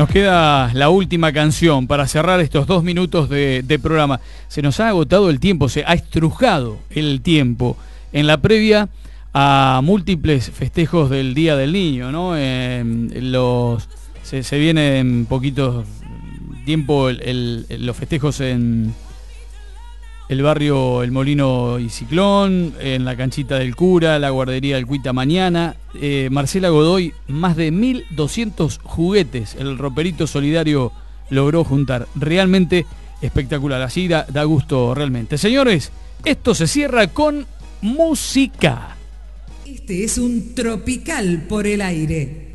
Nos queda la última canción para cerrar estos 2 minutos de programa. Se nos ha agotado el tiempo, se ha estrujado el tiempo en la previa a múltiples festejos del Día del Niño, ¿no? Se viene en poquito tiempo los festejos en el barrio El Molino y Ciclón, en la canchita del Cura, la guardería del Cuita mañana. Marcela Godoy, más de 1.200 juguetes el roperito solidario logró juntar. Realmente espectacular, así da gusto realmente. Señores, esto se cierra con música. Este es un Tropical por el Aire.